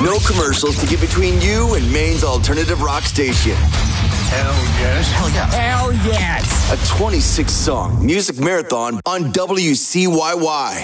No commercials to get between you and Maine's alternative rock station. Hell yes. Hell yes. Hell yes. A 26-song music marathon on WCYY.